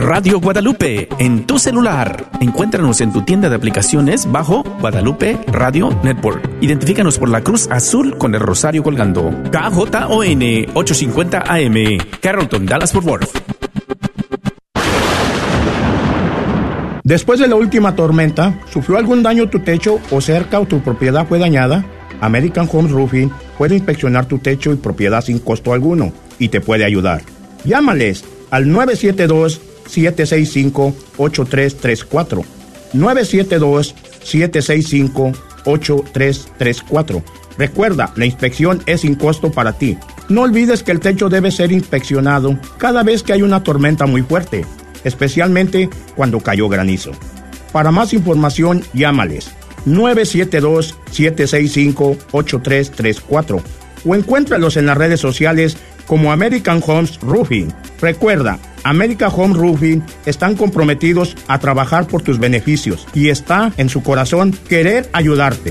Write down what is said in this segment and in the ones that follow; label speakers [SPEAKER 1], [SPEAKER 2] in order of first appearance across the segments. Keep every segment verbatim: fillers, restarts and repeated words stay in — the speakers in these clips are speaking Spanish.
[SPEAKER 1] Radio Guadalupe en tu celular. Encuéntranos en tu tienda de aplicaciones bajo Guadalupe Radio Network. Identifícanos por la cruz azul con el rosario colgando. K J O N ochocientos cincuenta A M, Carrollton, Dallas-Fort Worth.
[SPEAKER 2] Después de la última tormenta, ¿sufrió algún daño tu techo o cerca o tu propiedad fue dañada? American Home Roofing puede inspeccionar tu techo y propiedad sin costo alguno y te puede ayudar. Llámales al nueve siete dos, siete seis cinco, ocho tres tres cuatro. nueve siete dos, siete seis cinco, ocho tres tres cuatro. Recuerda, la inspección es sin costo para ti. No olvides que el techo debe ser inspeccionado cada vez que hay una tormenta muy fuerte, especialmente cuando cayó granizo. Para más información, llámales nueve siete dos, siete seis cinco, ocho tres tres cuatro o encuéntralos en las redes sociales como American Homes Roofing. Recuerda, American Home Roofing están comprometidos a trabajar por tus beneficios y está en su corazón querer ayudarte.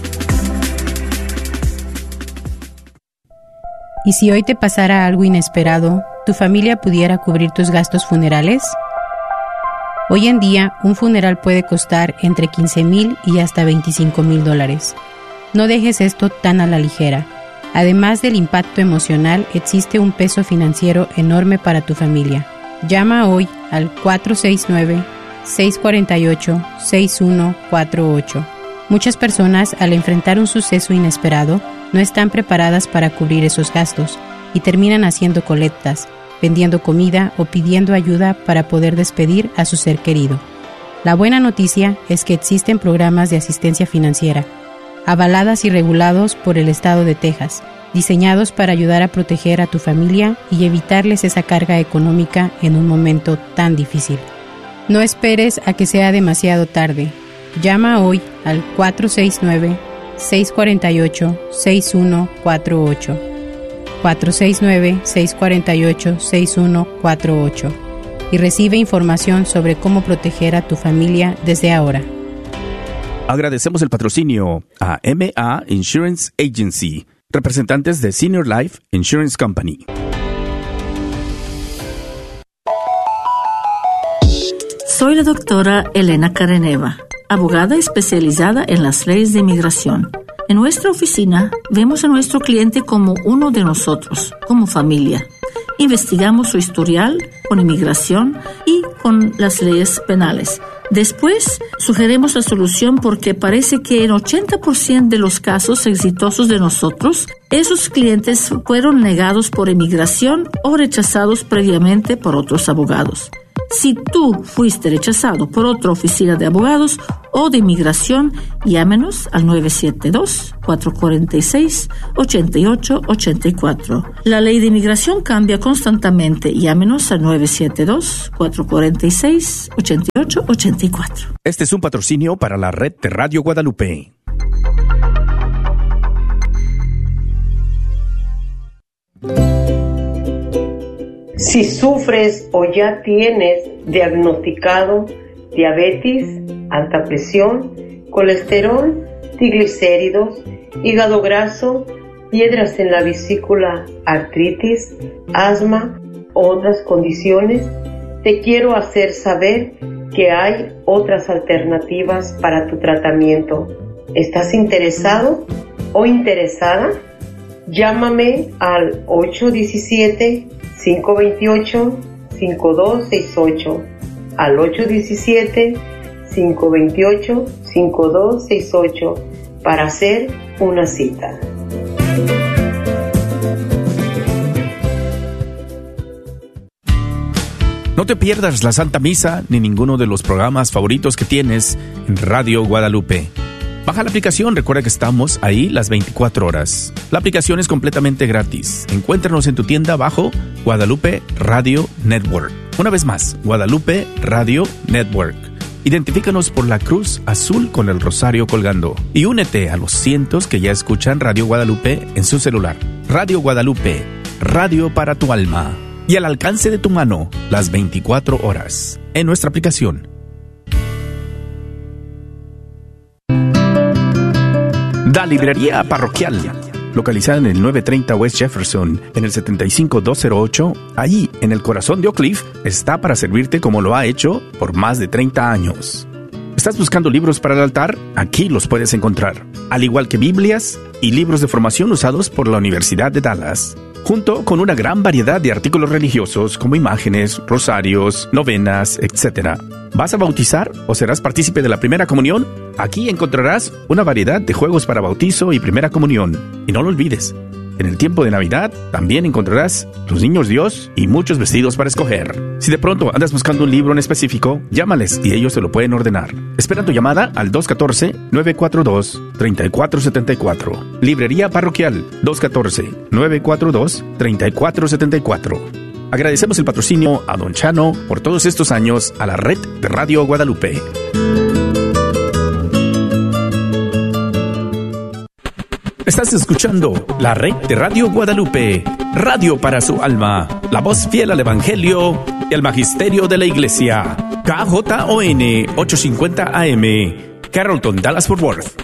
[SPEAKER 3] ¿Y si hoy te pasara algo inesperado, tu familia pudiera cubrir tus gastos funerales? Hoy en día, un funeral puede costar entre quince mil y hasta veinticinco mil dólares. No dejes esto tan a la ligera. Además del impacto emocional, existe un peso financiero enorme para tu familia. Llama hoy al cuatro seis nueve, seis cuatro ocho, seis uno cuatro ocho. Muchas personas, al enfrentar un suceso inesperado, no están preparadas para cubrir esos gastos y terminan haciendo colectas, vendiendo comida o pidiendo ayuda para poder despedir a su ser querido. La buena noticia es que existen programas de asistencia financiera, avaladas y regulados por el estado de Texas, diseñados para ayudar a proteger a tu familia y evitarles esa carga económica en un momento tan difícil. No esperes a que sea demasiado tarde. Llama hoy al cuatro seis nueve, seis cuatro ocho, seis uno cuatro ocho. cuatro seis nueve, seis cuatro ocho, seis uno cuatro ocho y recibe información sobre cómo proteger a tu familia desde ahora.
[SPEAKER 1] Agradecemos el patrocinio a M A Insurance Agency, representantes de Senior Life Insurance Company.
[SPEAKER 4] Soy la doctora Elena Careneva, abogada especializada en las leyes de inmigración. En nuestra oficina vemos a nuestro cliente como uno de nosotros, como familia. Investigamos su historial con inmigración y con las leyes penales. Después, sugerimos la solución porque parece que en ochenta por ciento de los casos exitosos de nosotros, esos clientes fueron negados por inmigración o rechazados previamente por otros abogados. Si tú fuiste rechazado por otra oficina de abogados o de inmigración, llámenos al nueve siete dos, cuatro cuatro seis, ocho ocho ocho cuatro. La ley de inmigración cambia constantemente. Llámenos al nueve siete dos, cuatro cuatro seis, ocho ocho ocho cuatro.
[SPEAKER 1] Este es un patrocinio para la red de Radio Guadalupe.
[SPEAKER 5] Si sufres o ya tienes diagnosticado diabetes, alta presión, colesterol, triglicéridos, hígado graso, piedras en la vesícula, artritis, asma u otras condiciones, te quiero hacer saber que hay otras alternativas para tu tratamiento. ¿Estás interesado o interesada? Llámame al ocho uno siete, cinco dos ocho, cinco dos seis ocho, al ocho uno siete, cinco dos ocho, cinco dos seis ocho para hacer una cita.
[SPEAKER 1] No te pierdas la Santa Misa ni ninguno de los programas favoritos que tienes en Radio Guadalupe. Baja la aplicación, recuerda que estamos ahí las veinticuatro horas. La aplicación es completamente gratis. Encuéntranos en tu tienda bajo Guadalupe Radio Network. Una vez más, Guadalupe Radio Network. Identifícanos por la cruz azul con el rosario colgando. Y únete a los cientos que ya escuchan Radio Guadalupe en su celular. Radio Guadalupe, radio para tu alma. Y al alcance de tu mano, las veinticuatro horas. En nuestra aplicación. La librería parroquial. localizada en el novecientos treinta West Jefferson, en el setenta y cinco mil doscientos ocho, allí, en el corazón de Oak Cliff, está para servirte como lo ha hecho por más de treinta años. ¿Estás buscando libros para el altar? Aquí los puedes encontrar, al igual que Biblias y libros de formación usados por la Universidad de Dallas, junto con una gran variedad de artículos religiosos como imágenes, rosarios, novenas, etcétera. ¿Vas a bautizar o serás partícipe de la primera comunión? Aquí encontrarás una variedad de juegos para bautizo y primera comunión. Y no lo olvides, en el tiempo de Navidad también encontrarás los niños Dios y muchos vestidos para escoger. Si de pronto andas buscando un libro en específico, llámales y ellos te lo pueden ordenar. Espera tu llamada al dos uno cuatro, nueve cuatro dos, tres cuatro siete cuatro. Librería Parroquial dos uno cuatro, nueve cuatro dos, tres cuatro siete cuatro. Agradecemos el patrocinio a Don Chano por todos estos años a la red de Radio Guadalupe. Estás escuchando la red de Radio Guadalupe, radio para su alma, la voz fiel al Evangelio y al Magisterio de la Iglesia. K J O N ochocientos cincuenta A M, Carrollton, Dallas-Fort Worth.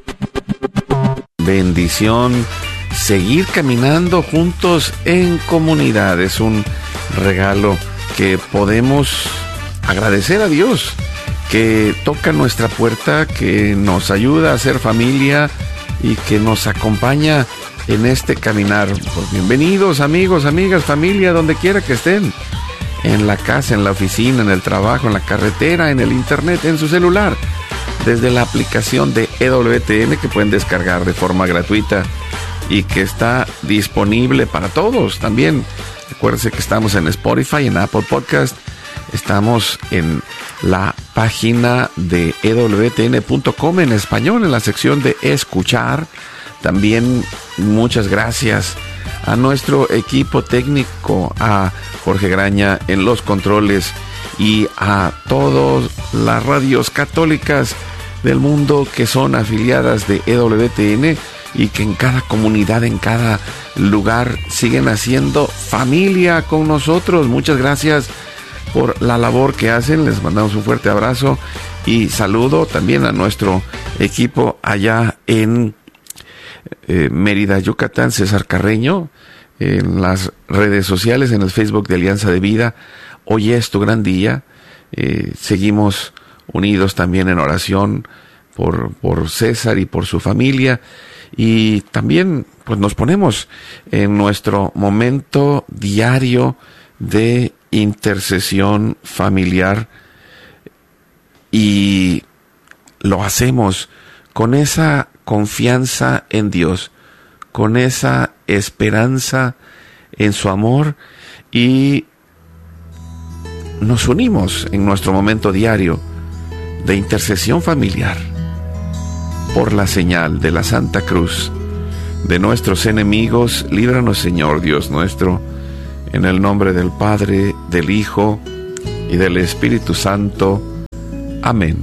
[SPEAKER 6] Bendición, seguir caminando juntos en comunidad es un regalo que podemos agradecer a Dios, que toca nuestra puerta, que nos ayuda a ser familia y que nos acompaña en este caminar. Pues bienvenidos amigos, amigas, familia, donde quiera que estén, en la casa, en la oficina, en el trabajo, en la carretera, en el internet, en su celular, desde la aplicación de E W T N que pueden descargar de forma gratuita y que está disponible para todos también. Acuérdense que estamos en Spotify, en Apple Podcast, estamos en la página de E W T N punto com en español, en la sección de escuchar. También muchas gracias a nuestro equipo técnico, a Jorge Graña en los controles y a todas las radios católicas del mundo que son afiliadas de E W T N y que en cada comunidad, en cada lugar siguen haciendo familia con nosotros. Muchas gracias por la labor que hacen. Les mandamos un fuerte abrazo y saludo también a nuestro equipo allá en eh, Mérida, Yucatán, César Carreño, en las redes sociales, en el Facebook de Alianza de Vida. Hoy es tu gran día. Eh, seguimos unidos también en oración por, por César y por su familia. Y también pues nos ponemos en nuestro momento diario de intercesión familiar y lo hacemos con esa confianza en Dios, con esa esperanza en su amor, y nos unimos en nuestro momento diario de intercesión familiar por la señal de la Santa Cruz de nuestros enemigos. Líbranos, Señor Dios nuestro, en el nombre del Padre, del Hijo y del Espíritu Santo. Amén.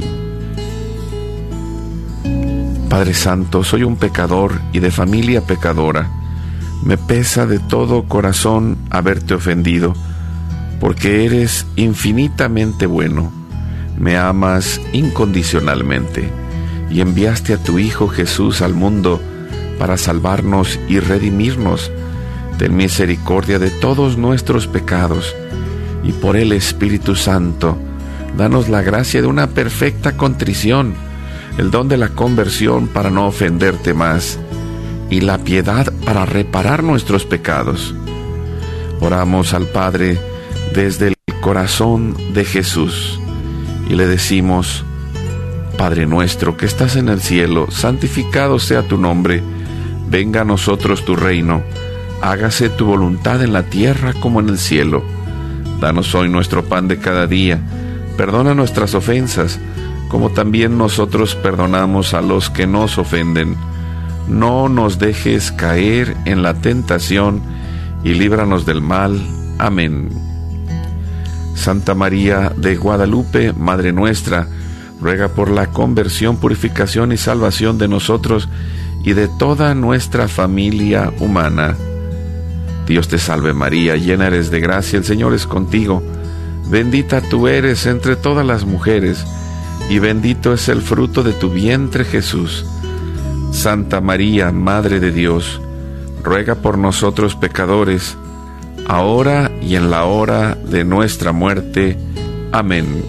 [SPEAKER 6] Padre Santo, soy un pecador y de familia pecadora. Me pesa de todo corazón haberte ofendido, porque eres infinitamente bueno. Me amas incondicionalmente y enviaste a tu Hijo Jesús al mundo para salvarnos y redimirnos. Ten misericordia de todos nuestros pecados y por el Espíritu Santo, danos la gracia de una perfecta contrición, el don de la conversión para no ofenderte más y la piedad para reparar nuestros pecados. Oramos al Padre desde el corazón de Jesús y le decimos: Padre nuestro que estás en el cielo, santificado sea tu nombre. Venga a nosotros tu reino. Hágase tu voluntad en la tierra como en el cielo. Danos hoy nuestro pan de cada día. Perdona nuestras ofensas, como también nosotros perdonamos a los que nos ofenden. No nos dejes caer en la tentación y líbranos del mal. Amén. Santa María de Guadalupe, Madre nuestra, ruega por la conversión, purificación y salvación de nosotros y de toda nuestra familia humana. Dios te salve María, llena eres de gracia, el Señor es contigo. Bendita tú eres entre todas las mujeres, y bendito es el fruto de tu vientre Jesús. Santa María, Madre de Dios, ruega por nosotros pecadores, ahora y en la hora de nuestra muerte. Amén.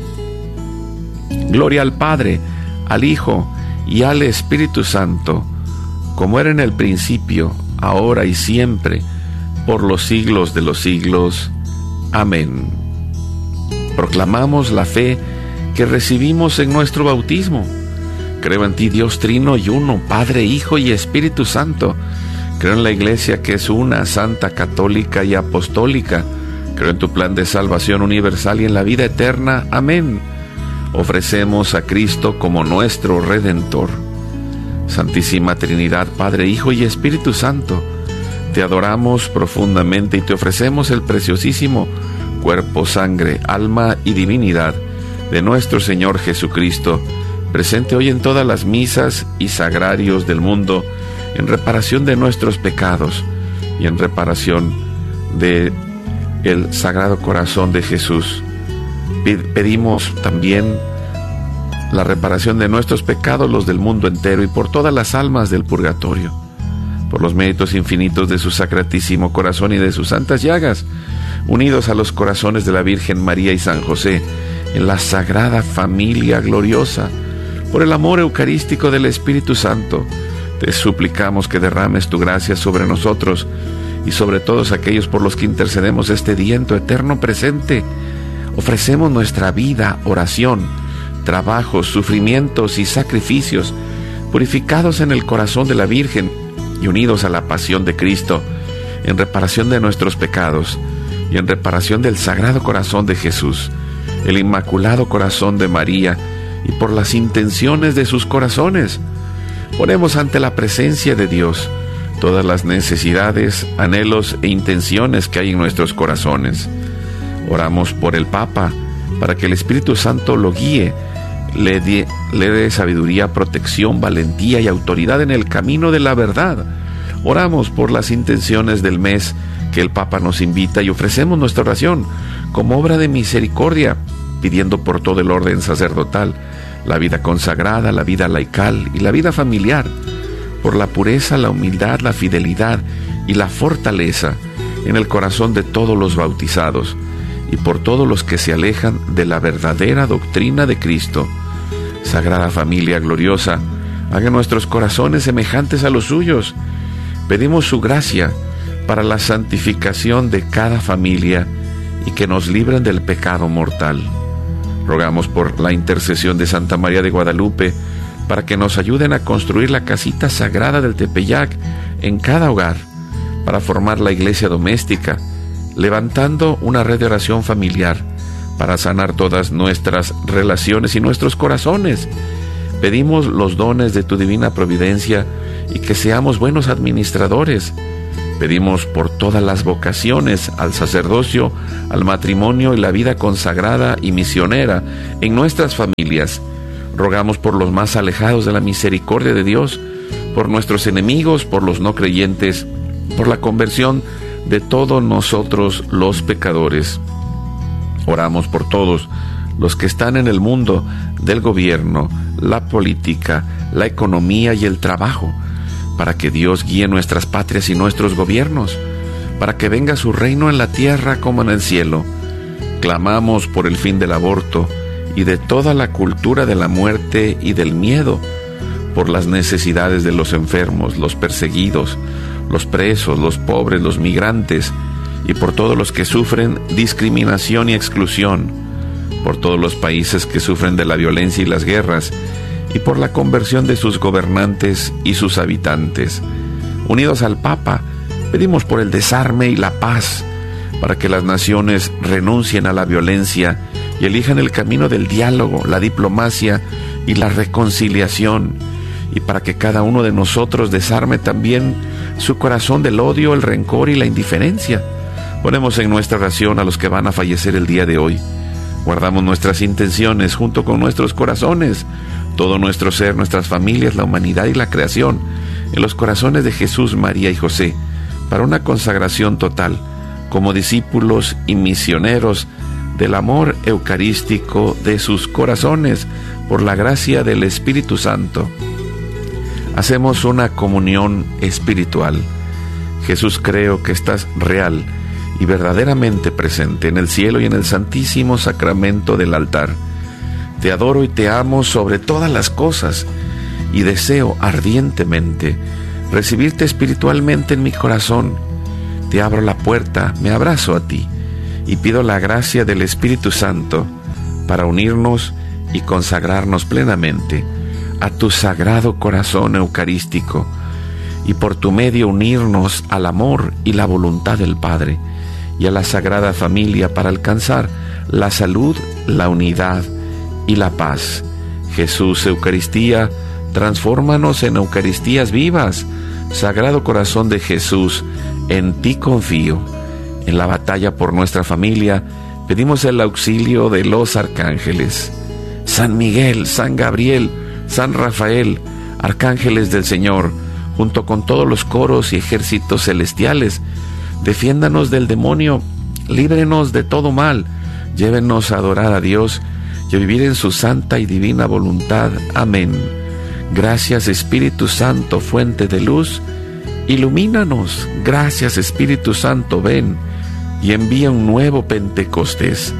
[SPEAKER 6] Gloria al Padre, al Hijo y al Espíritu Santo, como era en el principio, ahora y siempre, por los siglos de los siglos. Amén. Proclamamos la fe que recibimos en nuestro bautismo. Creo en ti, Dios Trino y Uno, Padre, Hijo y Espíritu Santo. Creo en la Iglesia, que es una, santa, católica y apostólica. Creo en tu plan de salvación universal y en la vida eterna. Amén. Ofrecemos a Cristo como nuestro Redentor. Santísima Trinidad, Padre, Hijo y Espíritu Santo, te adoramos profundamente y te ofrecemos el preciosísimo cuerpo, sangre, alma y divinidad de nuestro Señor Jesucristo, presente hoy en todas las misas y sagrarios del mundo, en reparación de nuestros pecados y en reparación de el Sagrado Corazón de Jesús. Pedimos también la reparación de nuestros pecados, los del mundo entero, y por todas las almas del purgatorio, por los méritos infinitos de su Sacratísimo Corazón y de sus santas llagas, unidos a los corazones de la Virgen María y San José, en la sagrada familia gloriosa, por el amor eucarístico del Espíritu Santo, te suplicamos que derrames tu gracia sobre nosotros y sobre todos aquellos por los que intercedemos este día en tu eterno presente. Ofrecemos nuestra vida, oración, trabajos, sufrimientos y sacrificios, purificados en el corazón de la Virgen y unidos a la pasión de Cristo, en reparación de nuestros pecados y en reparación del Sagrado Corazón de Jesús, el Inmaculado Corazón de María, y por las intenciones de sus corazones. Ponemos ante la presencia de Dios todas las necesidades, anhelos e intenciones que hay en nuestros corazones. Oramos por el Papa, para que el Espíritu Santo lo guíe, le dé, le dé sabiduría, protección, valentía y autoridad en el camino de la verdad. Oramos por las intenciones del mes que el Papa nos invita y ofrecemos nuestra oración como obra de misericordia, pidiendo por todo el orden sacerdotal, la vida consagrada, la vida laical y la vida familiar, por la pureza, la humildad, la fidelidad y la fortaleza en el corazón de todos los bautizados y por todos los que se alejan de la verdadera doctrina de Cristo. Sagrada Familia gloriosa, haga nuestros corazones semejantes a los suyos. Pedimos su gracia para la santificación de cada familia y que nos libren del pecado mortal. Rogamos por la intercesión de Santa María de Guadalupe para que nos ayuden a construir la casita sagrada del Tepeyac en cada hogar, para formar la iglesia doméstica, levantando una red de oración familiar para sanar todas nuestras relaciones y nuestros corazones. Pedimos los dones de tu divina providencia y que seamos buenos administradores. Pedimos por todas las vocaciones al sacerdocio, al matrimonio y la vida consagrada y misionera en nuestras familias. Rogamos por los más alejados de la misericordia de Dios, por nuestros enemigos, por los no creyentes, por la conversión de todos nosotros los pecadores. Oramos por todos los que están en el mundo del gobierno, la política, la economía y el trabajo, para que Dios guíe nuestras patrias y nuestros gobiernos, para que venga su reino en la tierra como en el cielo. Clamamos por el fin del aborto y de toda la cultura de la muerte y del miedo, por las necesidades de los enfermos, los perseguidos, los presos, los pobres, los migrantes, y por todos los que sufren discriminación y exclusión, por todos los países que sufren de la violencia y las guerras, y por la conversión de sus gobernantes y sus habitantes. Unidos al Papa, pedimos por el desarme y la paz, para que las naciones renuncien a la violencia y elijan el camino del diálogo, la diplomacia y la reconciliación, y para que cada uno de nosotros desarme también su corazón del odio, el rencor y la indiferencia. Ponemos en nuestra oración a los que van a fallecer el día de hoy. Guardamos nuestras intenciones junto con nuestros corazones, todo nuestro ser, nuestras familias, la humanidad y la creación, en los corazones de Jesús, María y José, para una consagración total, como discípulos y misioneros del amor eucarístico de sus corazones, por la gracia del Espíritu Santo. Hacemos una comunión espiritual. Jesús, creo que estás real y verdaderamente presente en el cielo y en el santísimo sacramento del altar. Te adoro y te amo sobre todas las cosas y deseo ardientemente recibirte espiritualmente en mi corazón. Te abro la puerta, me abrazo a ti y pido la gracia del Espíritu Santo para unirnos y consagrarnos plenamente a tu sagrado corazón eucarístico y por tu medio unirnos al amor y la voluntad del Padre y a la Sagrada Familia para alcanzar la salud, la unidad y la paz. Jesús, Eucaristía, transfórmanos en Eucaristías vivas. Sagrado Corazón de Jesús, en ti confío. En la batalla por nuestra familia, pedimos el auxilio de los arcángeles. San Miguel, San Gabriel, San Rafael, arcángeles del Señor, junto con todos los coros y ejércitos celestiales, defiéndanos del demonio, líbrenos de todo mal, llévenos a adorar a Dios y a vivir en su santa y divina voluntad. Amén. Gracias, Espíritu Santo, fuente de luz, ilumínanos. Gracias, Espíritu Santo, ven y envía un nuevo Pentecostés.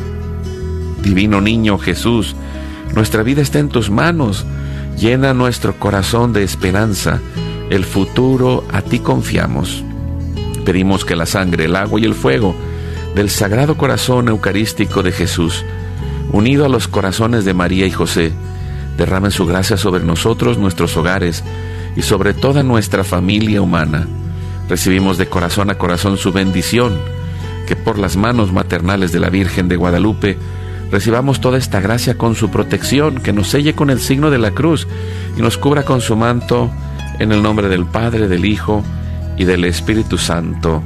[SPEAKER 6] Divino Niño Jesús, nuestra vida está en tus manos. Llena nuestro corazón de esperanza. El futuro a ti confiamos. Pedimos que la sangre, el agua y el fuego del Sagrado Corazón Eucarístico de Jesús, unido a los corazones de María y José, derramen su gracia sobre nosotros, nuestros hogares y sobre toda nuestra familia humana. Recibimos de corazón a corazón su bendición, que por las manos maternales de la Virgen de Guadalupe recibamos toda esta gracia con su protección, que nos selle con el signo de la cruz y nos cubra con su manto, en el nombre del Padre, del Hijo y del Espíritu Santo.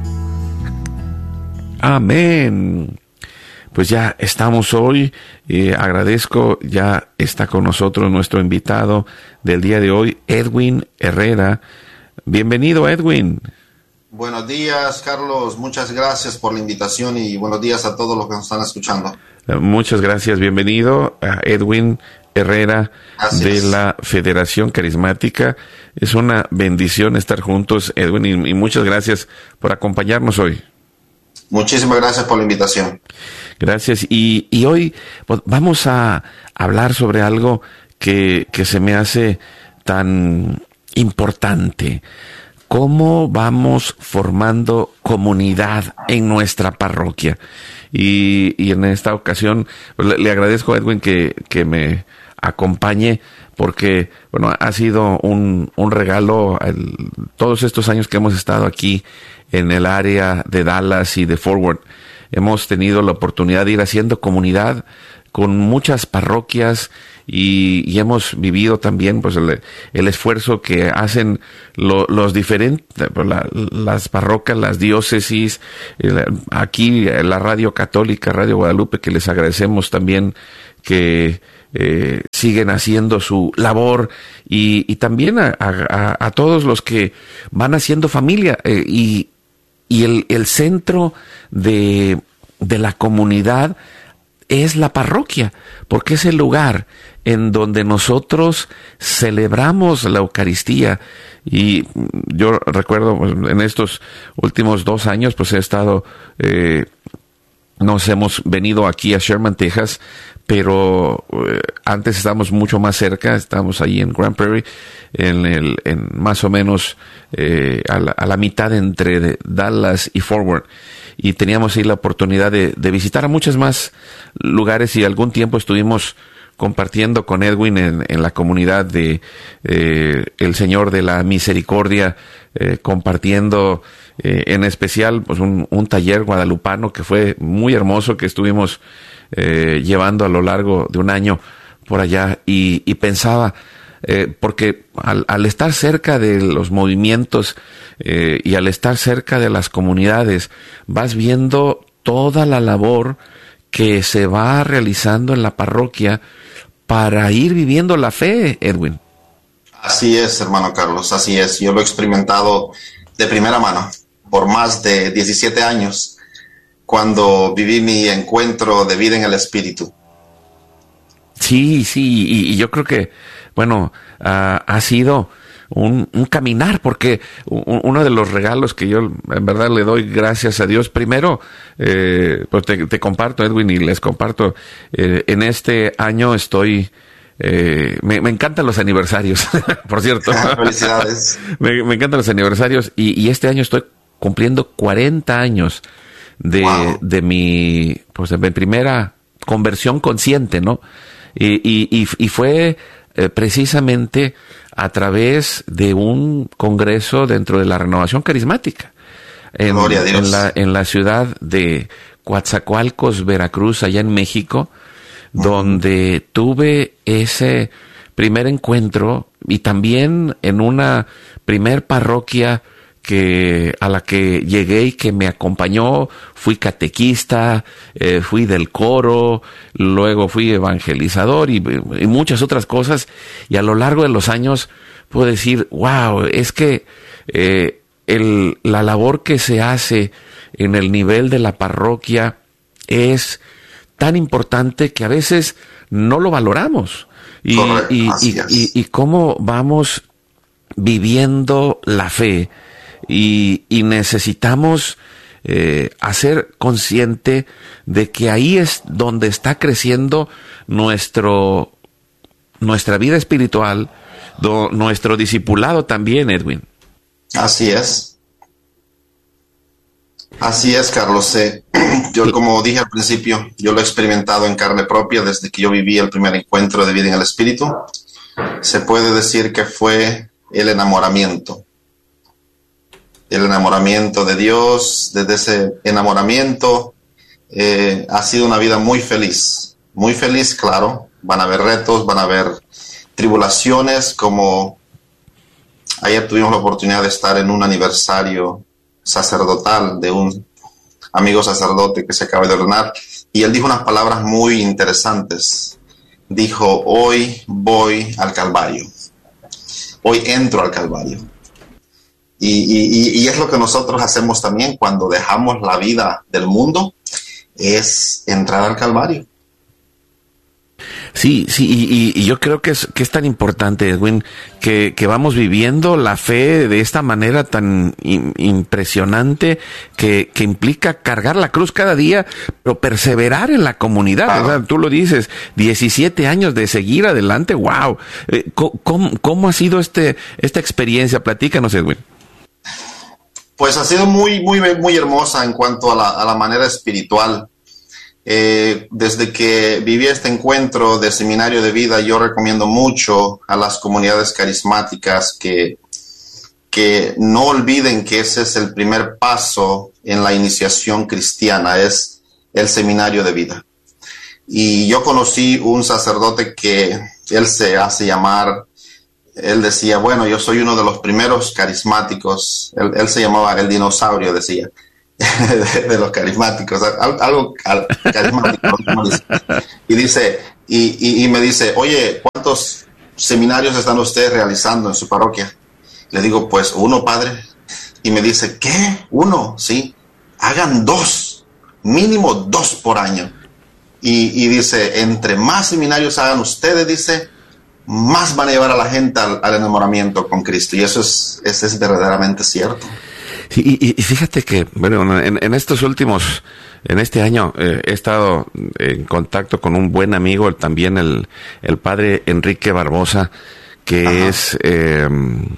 [SPEAKER 6] Amén. Pues ya estamos hoy, eh, agradezco, ya está con nosotros nuestro invitado del día de hoy, Edwin Herrera. Bienvenido, Edwin.
[SPEAKER 7] Buenos días, Carlos, muchas gracias por la invitación y buenos días a todos los que nos están escuchando.
[SPEAKER 6] Muchas gracias, bienvenido a Edwin Herrera de la Federación Carismática. Es una bendición estar juntos, Edwin, y, y muchas gracias por acompañarnos hoy.
[SPEAKER 7] Muchísimas gracias por la invitación.
[SPEAKER 6] Gracias. Y, y hoy pues, vamos a hablar sobre algo que, que se me hace tan importante. ¿Cómo vamos formando comunidad en nuestra parroquia? Y, y en esta ocasión pues, le, le agradezco a Edwin que, que me acompañe, porque bueno, ha sido un, un regalo el, todos estos años que hemos estado aquí en el área de Dallas y de Forward. Hemos tenido la oportunidad de ir haciendo comunidad con muchas parroquias y, y hemos vivido también pues el, el esfuerzo que hacen lo, los diferentes, la, las parroquias, las diócesis, el, aquí la Radio Católica, Radio Guadalupe, que les agradecemos también que eh, siguen haciendo su labor, y, y también a, a, a todos los que van haciendo familia, eh, y, y el, el centro de, de la comunidad es la parroquia, porque es el lugar en donde nosotros celebramos la Eucaristía. Y yo recuerdo pues, en estos últimos dos años pues he estado, eh, nos hemos venido aquí a Sherman, Texas, pero eh, antes estábamos mucho más cerca, estábamos ahí en Grand Prairie, en el, en más o menos eh, a, la, a la mitad entre Dallas y Forward. Y teníamos ahí la oportunidad de, de visitar a muchos más lugares, y algún tiempo estuvimos compartiendo con Edwin en, en la comunidad de eh, el Señor de la Misericordia, eh, compartiendo eh, en especial pues un, un taller guadalupano que fue muy hermoso, que estuvimos eh, llevando a lo largo de un año por allá, y, y pensaba, Eh, porque al, al estar cerca de los movimientos eh, y al estar cerca de las comunidades, vas viendo toda la labor que se va realizando en la parroquia para ir viviendo la fe, Edwin.
[SPEAKER 7] Así es, hermano Carlos, así es. Yo lo he experimentado de primera mano por más de diecisiete años, cuando viví mi encuentro de vida en el Espíritu.
[SPEAKER 6] Sí, sí, y, y yo creo que bueno, uh, ha sido un, un caminar, porque uno de los regalos que yo en verdad le doy gracias a Dios, primero, eh, pues te, te comparto, Edwin, y les comparto, eh, en este año estoy, eh, me, me encantan los aniversarios, por cierto.
[SPEAKER 7] Felicidades.
[SPEAKER 6] me, me encantan los aniversarios, y, y este año estoy cumpliendo cuarenta años de, wow. de mi, pues de mi primera conversión consciente, ¿no? Y, y, y, y fue eh, precisamente a través de un congreso dentro de la Renovación Carismática en,
[SPEAKER 7] Gloria a Dios.
[SPEAKER 6] en, la, en la ciudad de Coatzacoalcos, Veracruz, allá en México, uh-huh. donde tuve ese primer encuentro, y también en una primer parroquia que a la que llegué y que me acompañó. Fui catequista, eh, fui del coro, luego fui evangelizador y, y muchas otras cosas, y a lo largo de los años puedo decir, wow, es que eh, el, la labor que se hace en el nivel de la parroquia es tan importante que a veces no lo valoramos, y, y, y, y, y cómo vamos viviendo la fe. Y, y necesitamos eh, hacer consciente de que ahí es donde está creciendo nuestro nuestra vida espiritual, do, nuestro discipulado también, Edwin.
[SPEAKER 7] Así es. Así es, Carlos. Eh, yo, como dije al principio, yo lo he experimentado en carne propia desde que yo viví el primer encuentro de vida en el Espíritu. Se puede decir que fue el enamoramiento. El enamoramiento de Dios. Desde ese enamoramiento eh, ha sido una vida muy feliz, muy feliz, claro. Van a haber retos, van a haber tribulaciones, como ayer tuvimos la oportunidad de estar en un aniversario sacerdotal de un amigo sacerdote que se acaba de ordenar, y él dijo unas palabras muy interesantes. Dijo, hoy voy al Calvario, hoy entro al Calvario. Y, y, y es lo que nosotros hacemos también cuando dejamos la vida del mundo, es entrar al Calvario.
[SPEAKER 6] Sí, sí, y, y yo creo que es, que es tan importante, Edwin, que, que vamos viviendo la fe de esta manera tan in, impresionante, que, que implica cargar la cruz cada día, pero perseverar en la comunidad. Claro. ¿Verdad? Tú lo dices, diecisiete años de seguir adelante, wow. Eh, ¿cómo, cómo ha sido este esta experiencia? Platícanos, Edwin.
[SPEAKER 7] Pues ha sido muy, muy, muy hermosa en cuanto a la, a la manera espiritual. Eh, desde que viví este encuentro de seminario de vida, yo recomiendo mucho a las comunidades carismáticas que, que no olviden que ese es el primer paso en la iniciación cristiana, es el seminario de vida. Y yo conocí un sacerdote que él se hace llamar, él decía, bueno, yo soy uno de los primeros carismáticos, él, él se llamaba el dinosaurio, decía. De, de los carismáticos, algo carismático. Y dice, y, y, y me dice, oye, ¿cuántos seminarios están ustedes realizando en su parroquia? Le digo, pues uno, padre. Y me dice, ¿qué? ¿Uno? Sí. Hagan dos, mínimo dos por año. Y, y dice, entre más seminarios hagan ustedes, dice, más van a llevar a la gente al, al enamoramiento con Cristo. Y eso es, eso es verdaderamente cierto.
[SPEAKER 6] Sí, y, y fíjate que, bueno, en, en estos últimos, en este año, eh, he estado en contacto con un buen amigo, también el, el padre Enrique Barbosa, que Ajá. es eh,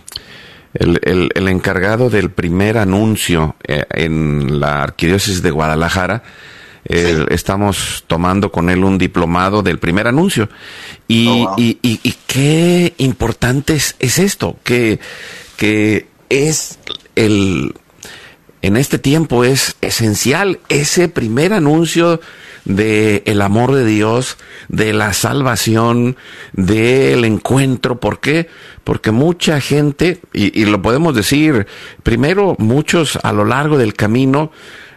[SPEAKER 6] el, el, el encargado del primer anuncio eh, en la Arquidiócesis de Guadalajara. Eh, sí. Estamos tomando con él un diplomado del primer anuncio. Y, oh, wow. y, y, y qué importante es, es esto, que, que es el, en este tiempo es esencial ese primer anuncio de el amor de Dios, de la salvación, del encuentro. ¿Por qué? Porque mucha gente, y, y lo podemos decir, primero muchos a lo largo del camino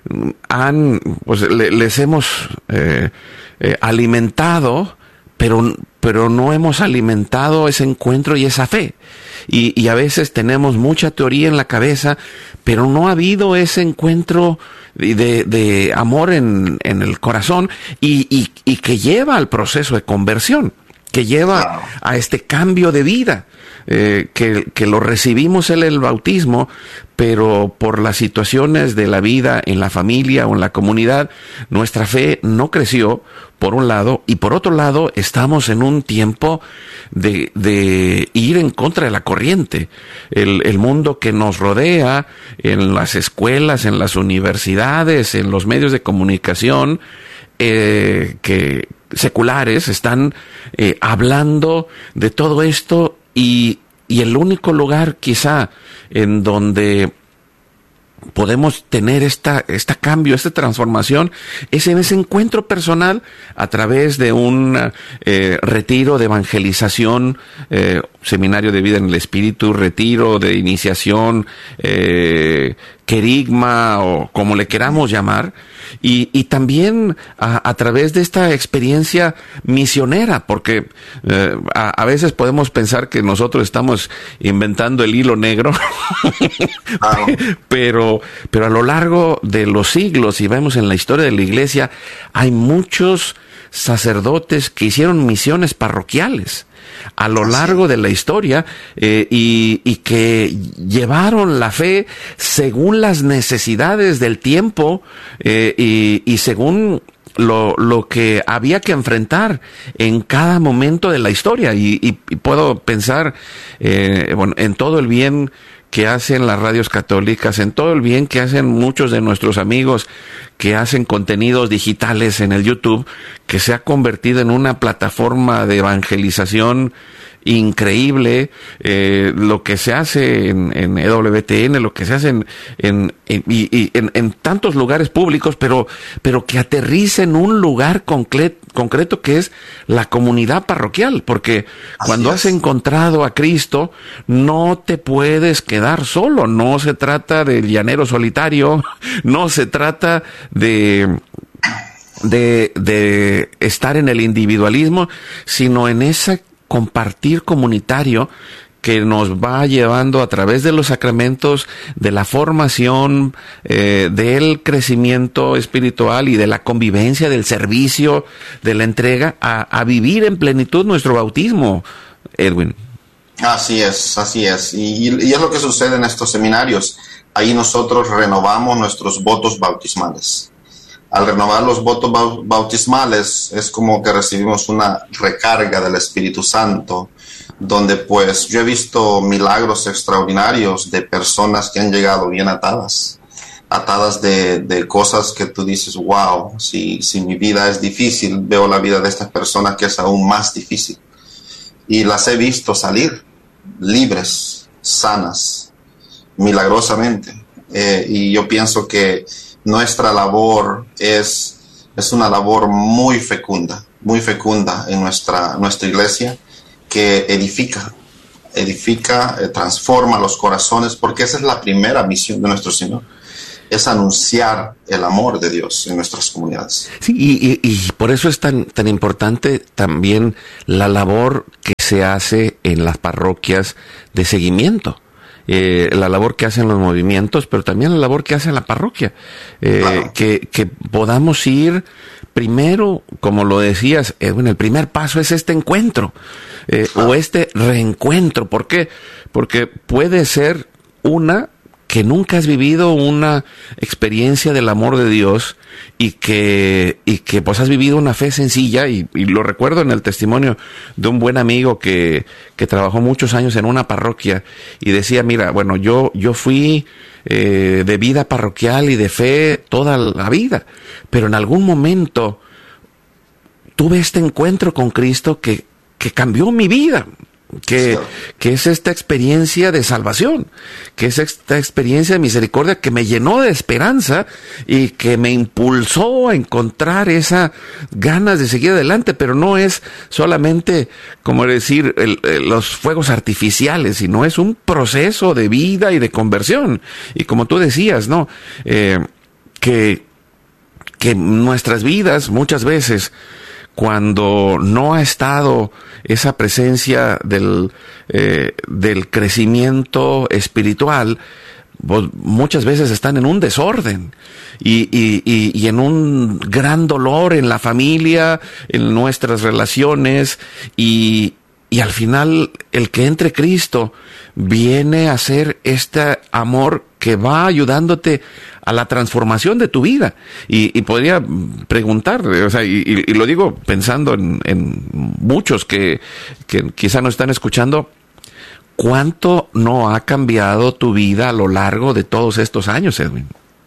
[SPEAKER 6] han, pues le, les hemos eh, eh, alimentado, pero, pero no hemos alimentado ese encuentro y esa fe. Y, y a veces tenemos mucha teoría en la cabeza, pero no ha habido ese encuentro de, de amor en, en el corazón y, y, y que lleva al proceso de conversión. que lleva a este cambio de vida, eh, que, que lo recibimos en el bautismo, pero por las situaciones de la vida en la familia o en la comunidad, nuestra fe no creció, por un lado, y por otro lado, estamos en un tiempo de, de ir en contra de la corriente. El, el mundo que nos rodea, en las escuelas, en las universidades, en los medios de comunicación, eh, que seculares, están eh, hablando de todo esto, y, y el único lugar quizá en donde podemos tener esta, este cambio, esta transformación, es en ese encuentro personal a través de un eh, retiro de evangelización, eh, seminario de vida en el espíritu, retiro de iniciación, eh, querigma o como le queramos llamar, y, y también a, a través de esta experiencia misionera, porque eh, a, a veces podemos pensar que nosotros estamos inventando el hilo negro, ah. pero, pero a lo largo de los siglos, y vemos en la historia de la iglesia, hay muchos sacerdotes que hicieron misiones parroquiales a lo largo de la historia, eh, y, y que llevaron la fe según las necesidades del tiempo, eh, y, y según lo, lo que había que enfrentar en cada momento de la historia. Y, y, y puedo pensar eh, bueno, en todo el bien que hacen las radios católicas, en todo el bien que hacen muchos de nuestros amigos que hacen contenidos digitales en el YouTube, que se ha convertido en una plataforma de evangelización increíble, eh, lo que se hace en, en E W T N, lo que se hace en, en, en, y, y en, en tantos lugares públicos, pero, pero que aterriza en un lugar concreto, concreto que es la comunidad parroquial, porque Así cuando es. has encontrado a Cristo, no te puedes quedar solo, no se trata del llanero solitario, no se trata de... de, de estar en el individualismo, sino en ese compartir comunitario que nos va llevando a través de los sacramentos, de la formación, eh, del crecimiento espiritual y de la convivencia, del servicio, de la entrega, a, a vivir en plenitud nuestro bautismo, Edwin.
[SPEAKER 7] Así es, así es. Y, y es lo que sucede en estos seminarios. Ahí nosotros renovamos nuestros votos bautismales. Al renovar los votos bautismales es como que recibimos una recarga del Espíritu Santo, donde pues yo he visto milagros extraordinarios de personas que han llegado bien atadas, atadas de, de cosas que tú dices, wow, si, si mi vida es difícil, veo la vida de estas personas que es aún más difícil. Y las he visto salir libres, sanas, milagrosamente. Eh, y yo pienso que nuestra labor es, es una labor muy fecunda, muy fecunda en nuestra, nuestra iglesia, que edifica, edifica, eh, transforma los corazones, porque esa es la primera misión de nuestro Señor, es anunciar el amor de Dios en nuestras comunidades.
[SPEAKER 6] Sí, y, y, y por eso es tan, tan importante también la labor que se hace en las parroquias de seguimiento. Eh, la labor que hacen los movimientos, pero también la labor que hace la parroquia, eh, claro. que, que podamos ir primero, como lo decías, Edwin, el primer paso es este encuentro, eh, claro. o este reencuentro. ¿Por qué? Porque puede ser una que nunca has vivido una experiencia del amor de Dios y que, y que pues has vivido una fe sencilla, y, y lo recuerdo en el testimonio de un buen amigo que, que trabajó muchos años en una parroquia y decía, mira, bueno, yo, yo fui eh, de vida parroquial y de fe toda la vida, pero en algún momento tuve este encuentro con Cristo que, que cambió mi vida. Que, que es esta experiencia de salvación, que es esta experiencia de misericordia que me llenó de esperanza y que me impulsó a encontrar esas ganas de seguir adelante, pero no es solamente, como decir, el, el, los fuegos artificiales, sino es un proceso de vida y de conversión. Y como tú decías, ¿no? Eh, que, que nuestras vidas muchas veces, cuando no ha estado esa presencia del, eh, del crecimiento espiritual, pues, muchas veces están en un desorden y, y, y, y en un gran dolor en la familia, en nuestras relaciones, y, y al final el que entre Cristo viene a ser este amor que va ayudándote a la transformación de tu vida. Y, y podría preguntar, o sea, y, y lo digo pensando en, en muchos que, que quizá nos están escuchando, ¿cuánto no ha cambiado tu vida a lo largo de todos estos años, Edwin?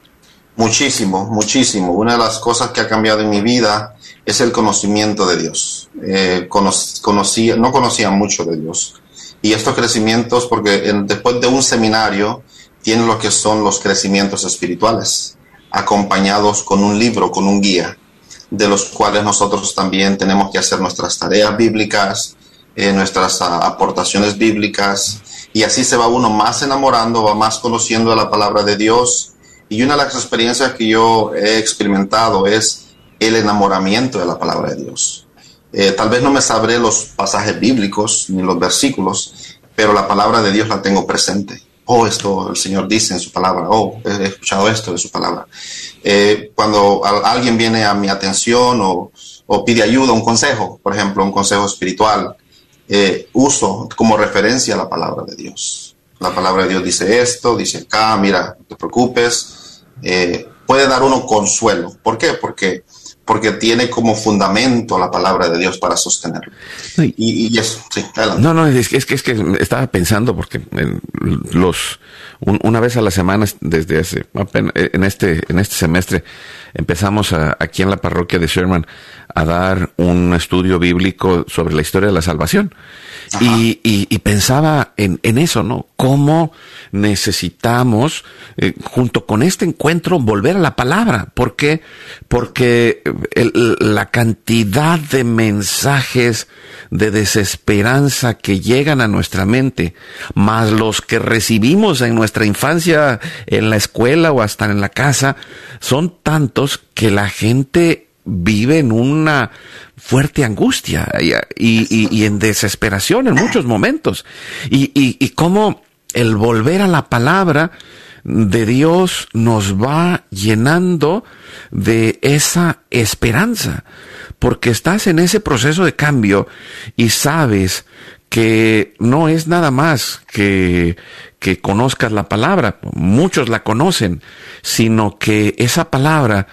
[SPEAKER 7] Muchísimo, muchísimo. Una de las cosas que ha cambiado en mi vida es el conocimiento de Dios. Eh, cono- conocía, no conocía mucho de Dios. Y estos crecimientos, porque en, después de un seminario, tienen lo que son los crecimientos espirituales, acompañados con un libro, con un guía, de los cuales nosotros también tenemos que hacer nuestras tareas bíblicas, eh, nuestras uh, aportaciones bíblicas, y así se va uno más enamorando, va más conociendo de la palabra de Dios. Y una de las experiencias que yo he experimentado es el enamoramiento de la palabra de Dios. Eh, tal vez no me sabré los pasajes bíblicos ni los versículos, pero la palabra de Dios la tengo presente. Oh, esto el Señor dice en su palabra. Oh, he escuchado esto de su palabra. Eh, cuando a, alguien viene a mi atención o, o pide ayuda, un consejo, por ejemplo, un consejo espiritual, eh, uso como referencia la palabra de Dios. La palabra de Dios dice esto, dice acá, mira, no te preocupes. Eh, puede dar uno consuelo. ¿Por qué? Porque porque tiene como fundamento la palabra de Dios para sostenerlo. Y, y eso, sí, adelante.
[SPEAKER 6] No, no, es que, es que, es que estaba pensando porque en los, un, una vez a la semana, desde hace, en este, en este semestre, empezamos a, aquí en la parroquia de Sherman a dar un estudio bíblico sobre la historia de la salvación. Y, y, y pensaba en, en eso, ¿no? Cómo necesitamos, eh, junto con este encuentro, volver a la palabra. ¿Por qué? Porque el, la cantidad de mensajes de desesperanza que llegan a nuestra mente, más los que recibimos en nuestra infancia, en la escuela o hasta en la casa, son tantos que la gente vive en una fuerte angustia y, y, y en desesperación en muchos momentos. Y, y, y cómo el volver a la palabra de Dios nos va llenando de esa esperanza, porque estás en ese proceso de cambio y sabes que no es nada más que, que conozcas la palabra, muchos la conocen, sino que esa palabra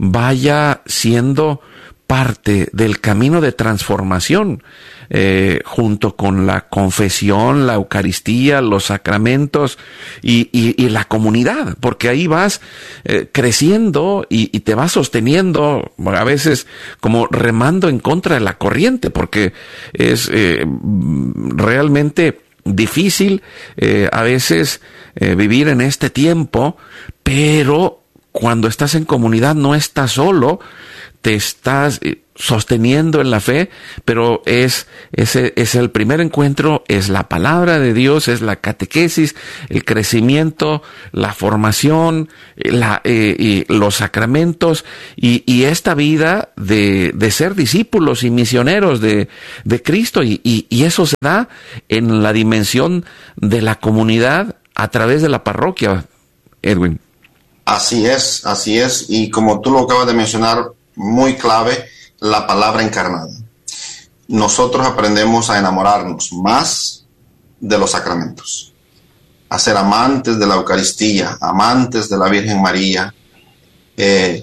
[SPEAKER 6] vaya siendo parte del camino de transformación, eh, junto con la confesión, la Eucaristía, los sacramentos y, y, y la comunidad, porque ahí vas eh, creciendo y, y te vas sosteniendo, a veces como remando en contra de la corriente, porque es eh, realmente difícil eh, a veces eh, vivir en este tiempo, pero cuando estás en comunidad no estás solo, te estás sosteniendo en la fe, pero es, ese es el primer encuentro, es la palabra de Dios, es la catequesis, el crecimiento, la formación, la, eh, y los sacramentos y, y esta vida de, de ser discípulos y misioneros de, de Cristo y, y, y eso se da en la dimensión de la comunidad a través de la parroquia, Edwin.
[SPEAKER 7] Así es, así es, y como tú lo acabas de mencionar, muy clave, la palabra encarnada. Nosotros aprendemos a enamorarnos más de los sacramentos, a ser amantes de la Eucaristía, amantes de la Virgen María, eh,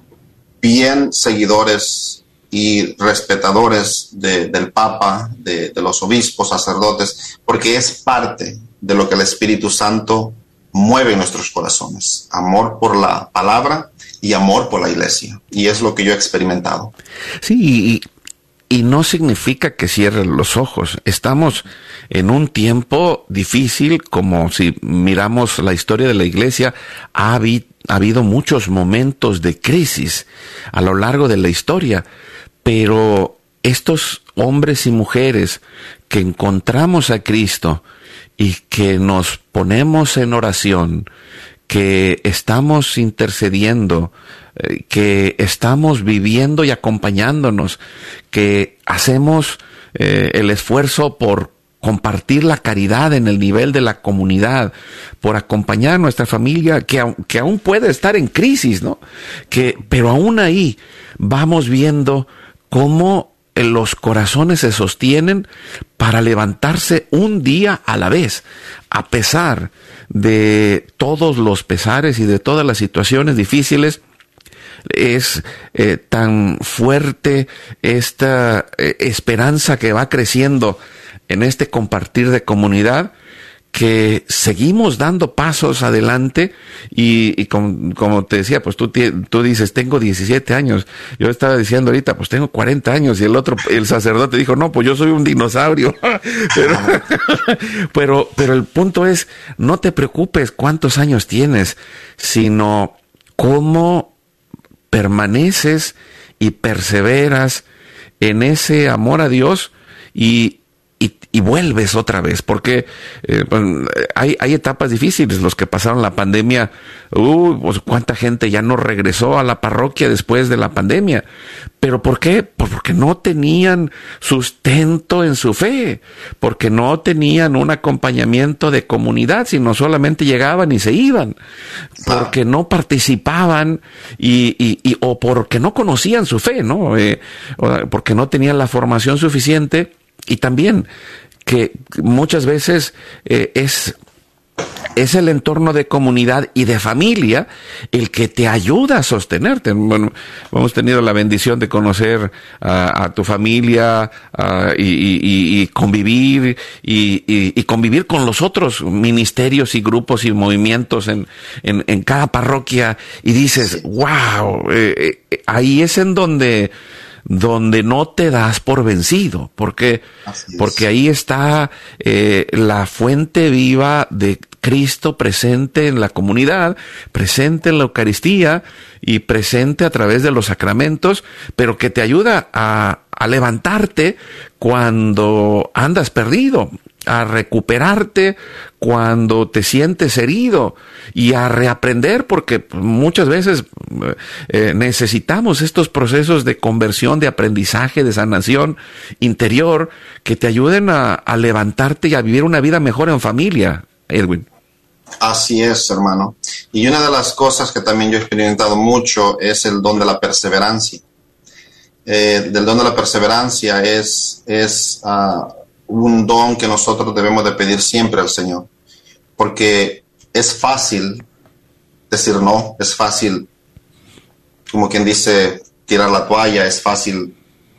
[SPEAKER 7] bien seguidores y respetadores de, del Papa, de, de los obispos, sacerdotes, porque es parte de lo que el Espíritu Santo mueve en nuestros corazones, amor por la palabra y amor por la iglesia, y es lo que yo he experimentado.
[SPEAKER 6] Sí, y, y no significa que cierren los ojos. Estamos en un tiempo difícil, como si miramos la historia de la iglesia, ha, habi, ha habido muchos momentos de crisis a lo largo de la historia, pero estos hombres y mujeres que encontramos a Cristo y que nos ponemos en oración, que estamos intercediendo, eh, que estamos viviendo y acompañándonos, que hacemos eh, el esfuerzo por compartir la caridad en el nivel de la comunidad, por acompañar a nuestra familia que, que aún puede estar en crisis, ¿no? Que, pero aún ahí vamos viendo cómo los corazones se sostienen para levantarse un día a la vez, a pesar de todos los pesares y de todas las situaciones difíciles. Es eh, tan fuerte esta eh, esperanza que va creciendo en este compartir de comunidad, que seguimos dando pasos adelante y, y como, como te decía, pues tú, tú dices, tengo diecisiete años, yo estaba diciendo ahorita, pues tengo cuarenta años, y el otro, el sacerdote dijo, no, pues yo soy un dinosaurio. pero, pero, pero el punto es, no te preocupes cuántos años tienes, sino cómo permaneces y perseveras en ese amor a Dios y Y, y vuelves otra vez, porque eh, hay, hay etapas difíciles. Los que pasaron la pandemia, uh, pues cuánta gente ya no regresó a la parroquia después de la pandemia. ¿Pero por qué? Pues porque no tenían sustento en su fe, porque no tenían un acompañamiento de comunidad, sino solamente llegaban y se iban, porque no participaban y, y, y o porque no conocían su fe, ¿no? Eh, porque no tenían la formación suficiente. Y también que muchas veces eh, es, es el entorno de comunidad y de familia el que te ayuda a sostenerte. Bueno, hemos tenido la bendición de conocer a, a tu familia uh, y, y, y convivir y, y, y convivir con los otros ministerios y grupos y movimientos en, en, en cada parroquia, y dices, wow, eh, eh, ahí es en donde... donde no te das por vencido, porque, porque ahí está eh, la fuente viva de Cristo presente en la comunidad, presente en la Eucaristía y presente a través de los sacramentos, pero que te ayuda a, a levantarte cuando andas perdido, a recuperarte cuando te sientes herido y a reaprender, porque muchas veces eh, necesitamos estos procesos de conversión, de aprendizaje, de sanación interior que te ayuden a, a levantarte y a vivir una vida mejor en familia, Edwin.
[SPEAKER 7] Así es, hermano. Y una de las cosas que también yo he experimentado mucho es el don de la perseverancia. Eh, del don de la perseverancia es... es uh, un don que nosotros debemos de pedir siempre al Señor, porque es fácil decir no, es fácil, como quien dice, tirar la toalla, es fácil,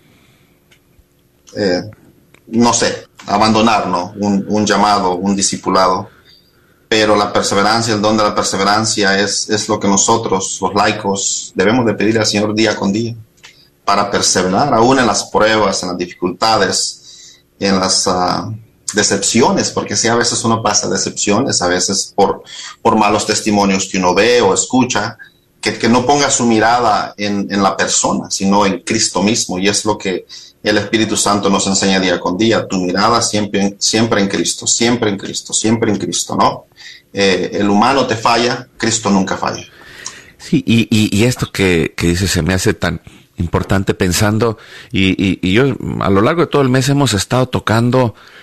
[SPEAKER 7] eh, no sé, abandonar, ¿no? un, un llamado, un discipulado, pero la perseverancia, el don de la perseverancia es, es lo que nosotros, los laicos, debemos de pedir al Señor día con día, para perseverar aún en las pruebas, en las dificultades, en las uh, decepciones, porque sí, a veces uno pasa decepciones, a veces por, por malos testimonios que uno ve o escucha, que, que no ponga su mirada en, en la persona, sino en Cristo mismo, y es lo que el Espíritu Santo nos enseña día con día, tu mirada siempre, siempre en Cristo, siempre en Cristo, siempre en Cristo, ¿no? Eh, el humano te falla, Cristo nunca falla.
[SPEAKER 6] Sí, y, y, y esto que, que dices se me hace tan importante pensando, y, y, y yo a lo largo de todo el mes hemos estado tocando